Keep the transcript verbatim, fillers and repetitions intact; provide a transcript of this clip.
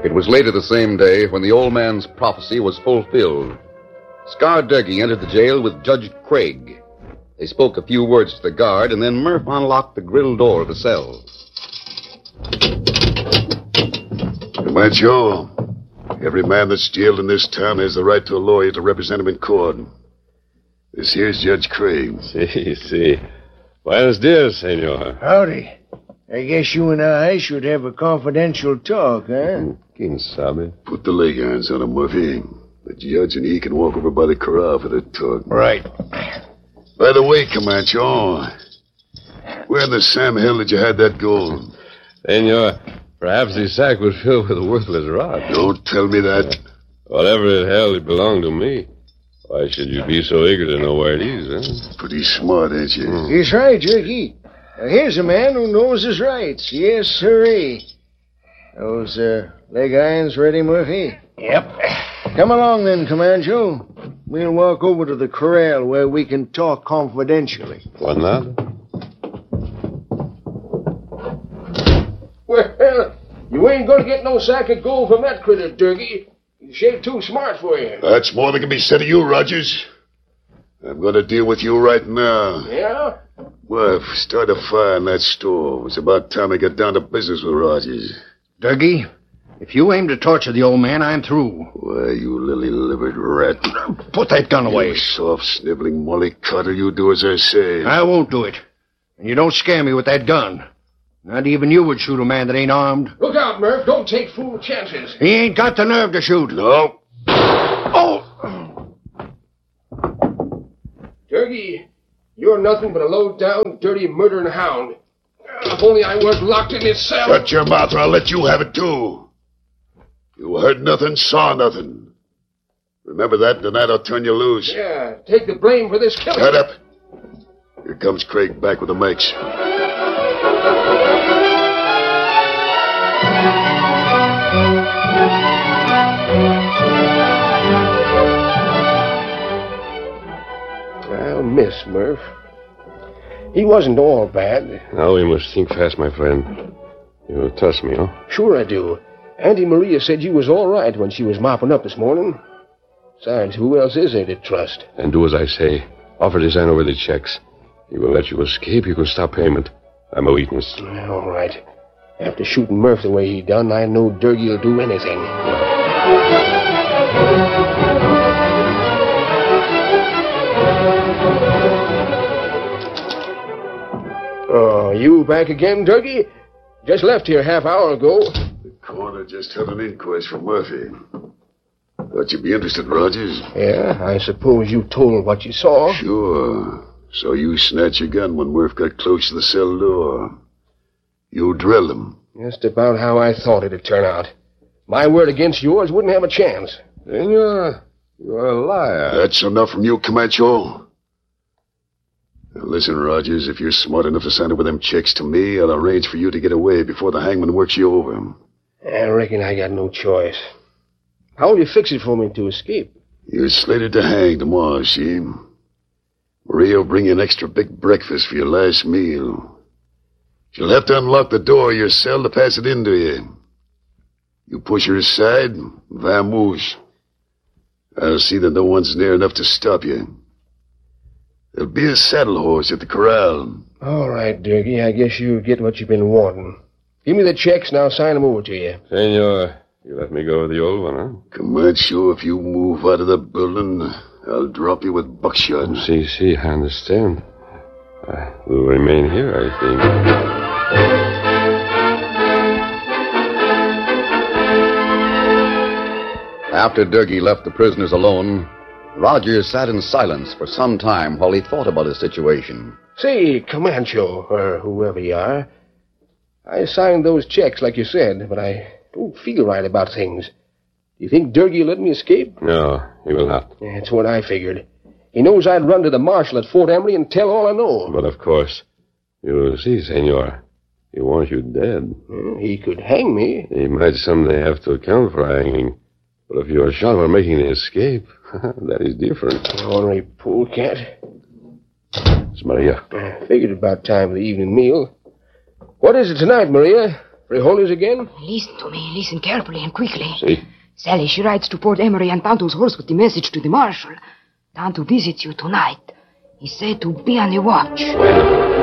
It was later the same day when the old man's prophecy was fulfilled. Scar Durkee entered the jail with Judge Craig. They spoke a few words to the guard, and then Murph unlocked the grill door of the cell. Camacho, every man that's jailed in this town has the right to a lawyer to represent him in court. This here's Judge Craig. Si, si. Buenos dias, senor. Howdy. I guess you and I should have a confidential talk, huh? Quem sabe? Put the leg irons on him, Murphy. The judge and he can walk over by the corral for the talk. Right. By the way, Camacho, where in the Sam Hill did you hide that gold? Senor, perhaps the sack was filled with a worthless rock. Don't tell me that. Whatever it held, it belonged to me. Why should you be so eager to know where it is, huh? Pretty smart, ain't you? Mm. He's right, Jerky. Now, here's a man who knows his rights. Yes, sirree. Those uh, leg irons ready, Murphy? Yep. Come along then, Camacho. We'll walk over to the corral where we can talk confidentially. What not? Well, you ain't gonna get no sack of gold from that critter, Durkee. He's shaped too smart for you. That's more than can be said of you, Rogers. I'm going to deal with you right now. Yeah? Murph, start a fire in that store. It's about time I get down to business with Rogers. Durkee, if you aim to torture the old man, I'm through. Why, you lily-livered rat. Put that gun away. You soft-sniveling mollycoddle, you do as I say. I won't do it. And you don't scare me with that gun. Not even you would shoot a man that ain't armed. Look out, Murph. Don't take fool chances. He ain't got the nerve to shoot. No. Oh! Durkee, you're nothing but a low-down, dirty, murdering hound. If only I weren't locked in this cell. Shut your mouth or I'll let you have it, too. You heard nothing, saw nothing. Remember that, tonight I'll turn you loose. Yeah, take the blame for this killing. Shut up. Here comes Craig back with the makes. I'll miss Murph. He wasn't all bad. Now we must think fast, my friend. You trust me, huh? Sure I do. Auntie Maria said you was all right when she was mopping up this morning. Besides, who else is there to trust? And do as I say. Offer to sign over the checks. He will let you escape. You can stop payment. I'm a witness. All right. After shooting Murph the way he done, I know Durkee will do anything. Oh, you back again, Durkee? Just left here half hour ago. The coroner just held an inquest for Murphy. Thought you'd be interested, Rogers. Yeah, I suppose you told what you saw. Sure. So you snatched your gun when Murph got close to the cell door. You drilled him. Just about how I thought it'd turn out. My word against yours wouldn't have a chance. Senor, you're a liar. That's enough from you, Camacho. Now listen, Rogers, if you're smart enough to sign over them checks to me, I'll arrange for you to get away before the hangman works you over. I reckon I got no choice. How'll you fix it for me to escape? You're slated to hang tomorrow, see? Maria will bring you an extra big breakfast for your last meal. She'll have to unlock the door of your cell to pass it into you. You push her aside, vamoose. I'll see that no one's near enough to stop you. There'll be a saddle horse at the corral. All right, Durkee, I guess you get what you've been wanting. Give me the checks and I'll sign them over to you. Senor, you let me go with the old one, huh? Camacho, if you move out of the building, I'll drop you with buckshot. See, see, I understand. I will remain here, I think. After Durkee left the prisoners alone, Rogers sat in silence for some time while he thought about his situation. Say, Camacho, or whoever you are, I signed those checks like you said, but I don't feel right about things. Do you think Durkee will let me escape? No, he will not. That's what I figured. He knows I'd run to the marshal at Fort Emily and tell all I know. But of course, you see, senor, he wants you dead. Well, he could hang me. He might someday have to account for hanging. But if you're shot for making the escape, that is different. Ornery polecat. It's Maria. I figured about time for the evening meal. What is it tonight, Maria? Frijoles again? Listen to me. Listen carefully and quickly. See? Sally, she rides to Port Emery on Tonto's horse with the message to the marshal. Tonto visits you tonight. He said to be on the watch. Bueno.